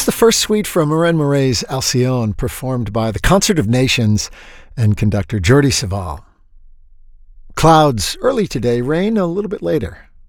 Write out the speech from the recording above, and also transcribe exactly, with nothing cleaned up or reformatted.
the first suite from Marin Murray's Alcyone, performed by the Concert of Nations and conductor Jordi Savall. Clouds early today, rain a little bit later.